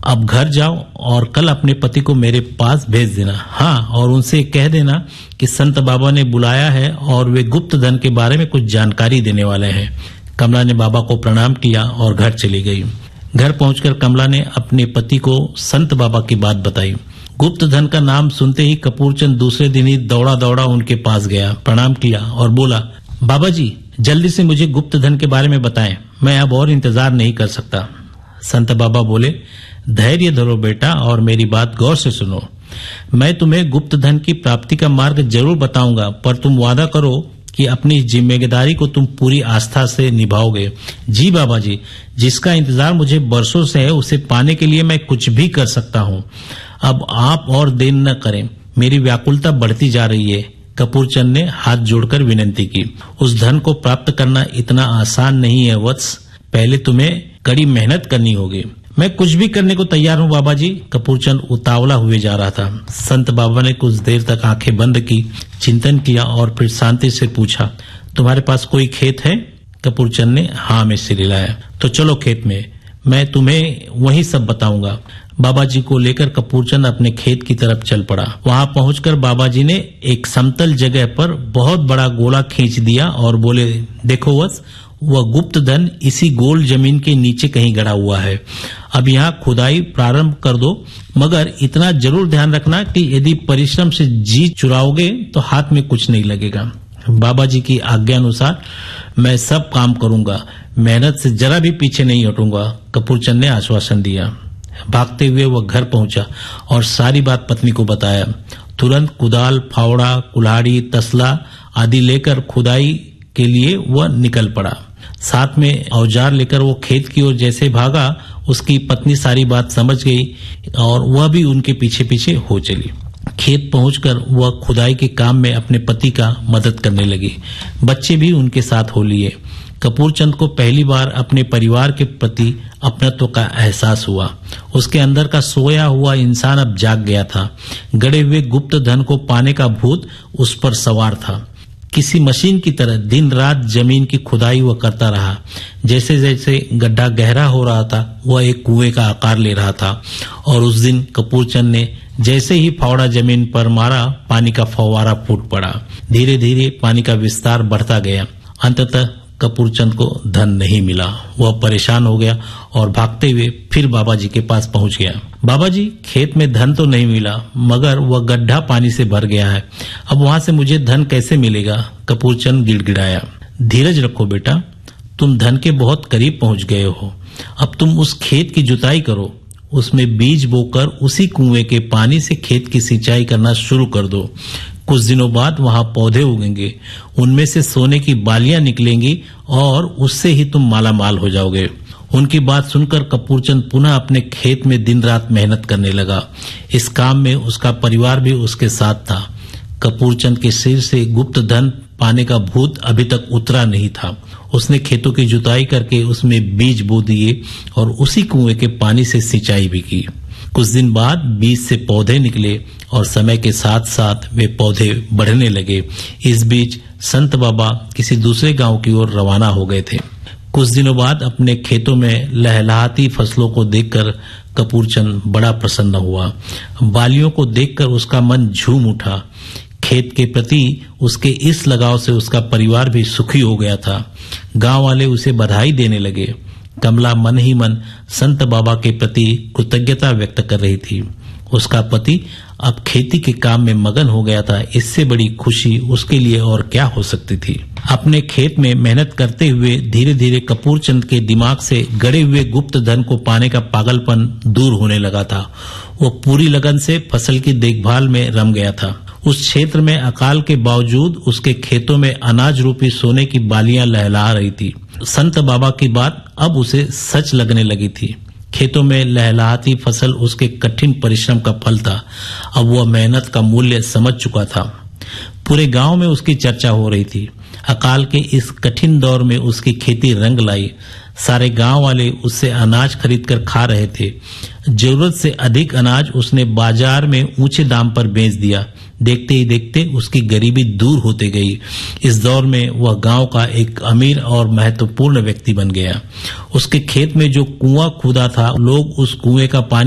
अब घर जाओ और कल अपने पति को मेरे पास भेज देना। हाँ, और उनसे कह देना कि संत बाबा ने बुलाया है और वे गुप्त धन के बारे में कुछ जानकारी देने वाले हैं। कमला ने बाबा को प्रणाम किया और घर चली गई। घर पहुंचकर कमला ने अपने पति को संत बाबा की बात बताई। गुप्त धन का नाम सुनते ही कपूरचंद दूसरे दिन ही दौड़ा दौड़ा उनके पास गया, प्रणाम किया और बोला, बाबा जी जल्दी से मुझे गुप्त धन के बारे में बताएं, मैं अब और इंतजार नहीं कर सकता। संत बाबा बोले, धैर्य धरो बेटा और मेरी बात गौर से सुनो। मैं तुम्हें गुप्त धन की प्राप्ति का मार्ग जरूर बताऊंगा, पर तुम वादा करो कि अपनी जिम्मेदारी को तुम पूरी आस्था से निभाओगे। जी बाबा जी, जिसका इंतजार मुझे बरसों से है उसे पाने के लिए मैं कुछ भी कर सकता हूँ। अब आप और देर न करें, मेरी व्याकुलता बढ़ती जा रही है। कपूरचंद ने हाथ जोड़कर विनती की। उस धन को प्राप्त करना इतना आसान नहीं है वत्स, पहले तुम्हें कड़ी मेहनत करनी होगी। मैं कुछ भी करने को तैयार हूँ बाबा जी। कपूरचंद उतावला हुए जा रहा था। संत बाबा ने कुछ देर तक आंखें बंद की, चिंतन किया और फिर शांति से पूछा, तुम्हारे पास कोई खेत है? कपूरचंद ने हाँ में सिर हिलाया। तो चलो खेत में, मैं तुम्हें वही सब बताऊंगा। बाबा जी को लेकर कपूरचंद अपने खेत की तरफ चल पड़ा। वहां पहुंचकर बाबा जी ने एक समतल जगह पर बहुत बड़ा गोला खींच दिया और बोले, देखो बस, वह गुप्त धन इसी गोल जमीन के नीचे कहीं गड़ा हुआ है। अब यहाँ खुदाई प्रारंभ कर दो, मगर इतना जरूर ध्यान रखना कि यदि परिश्रम से जी चुराओगे तो हाथ में कुछ नहीं लगेगा। बाबा जी की आज्ञा अनुसार मैं सब काम करूंगा, मेहनत से जरा भी पीछे नहीं हटूंगा, कपूरचंद ने आश्वासन दिया। भागते हुए वह घर पहुंचा और सारी बात पत्नी को बताया। तुरंत कुदाल, फावड़ा, कुल्हाड़ी, तसला आदि लेकर खुदाई के लिए वह निकल पड़ा। साथ में औजार लेकर वो खेत की ओर जैसे भागा, उसकी पत्नी सारी बात समझ गई और वह भी उनके पीछे पीछे हो चली। खेत पहुंचकर वह खुदाई के काम में अपने पति का मदद करने लगी। बच्चे भी उनके साथ हो लिए। कपूरचंद को पहली बार अपने परिवार के प्रति अपनत्व का एहसास हुआ। उसके अंदर का सोया हुआ इंसान अब जाग गया था। गड़े हुए गुप्त धन को पाने का भूत उस पर सवार था। किसी मशीन की तरह दिन रात जमीन की खुदाई वह करता रहा। जैसे जैसे गड्ढा गहरा हो रहा था, वह एक कुएं का आकार ले रहा था। और उस दिन कपूरचंद ने जैसे ही फावड़ा जमीन पर मारा, पानी का फव्वारा फूट पड़ा। धीरे धीरे पानी का विस्तार बढ़ता गया। अंततः कपूरचंद को धन नहीं मिला। वह परेशान हो गया और भागते हुए फिर बाबा जी के पास पहुंच गया। बाबा जी, खेत में धन तो नहीं मिला, मगर वह गड्ढा पानी से भर गया है। अब वहां से मुझे धन कैसे मिलेगा? कपूरचंद गिड़गिड़ाया। धीरज रखो बेटा, तुम धन के बहुत करीब पहुंच गए हो। अब तुम उस खेत की जुताई करो, उसमें बीज बोकर उसी कुएं के पानी से खेत की सिंचाई करना शुरू कर दो। कुछ दिनों बाद वहां पौधे उगेंगे, उनमें से सोने की बालियां निकलेंगी और उससे ही तुम माला माल हो जाओगे। उनकी बात सुनकर कपूरचंद पुनः अपने खेत में दिन रात मेहनत करने लगा। इस काम में उसका परिवार भी उसके साथ था। कपूरचंद के सिर से गुप्त धन पाने का भूत अभी तक उतरा नहीं था। उसने खेतों की जुताई करके उसमें बीज बो दिए और उसी कुएं के पानी से सिंचाई भी की। कुछ दिन बाद बीज से पौधे निकले और समय के साथ साथ वे पौधे बढ़ने लगे। इस बीच संत बाबा किसी दूसरे गांव की ओर रवाना हो गए थे। कुछ दिनों बाद अपने खेतों में लहलहाती फसलों को देखकर कपूरचंद बड़ा प्रसन्न हुआ। बालियों को देखकर उसका मन झूम उठा। खेत के प्रति उसके इस लगाव से उसका परिवार भी सुखी हो गया था। गांव वाले उसे बधाई देने लगे। कमला मन ही मन संत बाबा के प्रति कृतज्ञता व्यक्त कर रही थी। उसका पति अब खेती के काम में मगन हो गया था। इससे बड़ी खुशी उसके लिए और क्या हो सकती थी। अपने खेत में मेहनत करते हुए धीरे धीरे कपूरचंद के दिमाग से गड़े हुए गुप्त धन को पाने का पागलपन दूर होने लगा था। वो पूरी लगन से फसल की देखभाल में रम गया था। उस क्षेत्र में अकाल के बावजूद उसके खेतों में अनाज रूपी सोने की बालियां लहला रही थी। संत बाबा की बात अब उसे सच लगने लगी थी। खेतों में लहलहाती फसल उसके कठिन परिश्रम का फल था। अब वह मेहनत का मूल्य समझ चुका था। पूरे गांव में उसकी चर्चा हो रही थी। अकाल के इस कठिन दौर में उसकी खेती रंग लाई। सारे गांव वाले उससे अनाज खरीदकर खा रहे थे। जरूरत से अधिक अनाज उसने बाजार में ऊंचे दाम पर बेच दिया। देखते ही देखते उसकी गरीबी दूर होते गई। इस दौर में वह गांव का एक अमीर और महत्वपूर्ण व्यक्ति बन गया। उसके खेत में जो कुआं खुदा था, लोग उस कुएं का पानी